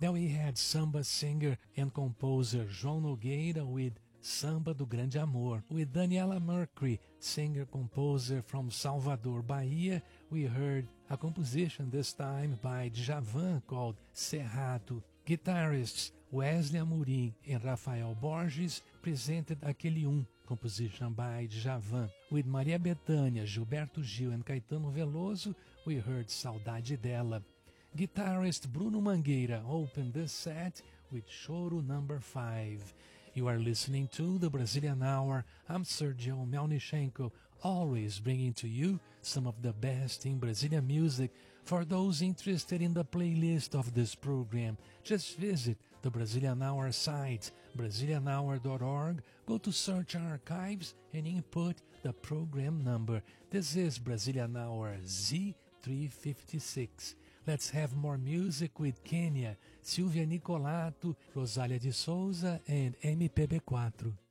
Then we had samba singer and composer João Nogueira with Samba do Grande Amor. With Daniela Mercury, singer-composer from Salvador, Bahia, we heard a composition this time by Djavan called Cerrado. Guitarists Wesley Amorim and Rafael Borges presented Aquele composition by Djavan. With Maria Bethânia, Gilberto Gil and Caetano Veloso, we heard Saudade Dela. Guitarist Bruno Mangueira opened this set with Choro No. 5. You are listening to the Brazilian Hour. I'm Sergio Melnichenko, always bringing to you some of the best in Brazilian music. For those interested in the playlist of this program, just visit the Brazilian Hour site, brazilianhour.org. Go to Search Archives and input the program number. This is Brazilian Hour Z356. Let's have more music with Kenya, Silvia Nicolato, Rosália de Souza, and MPB4.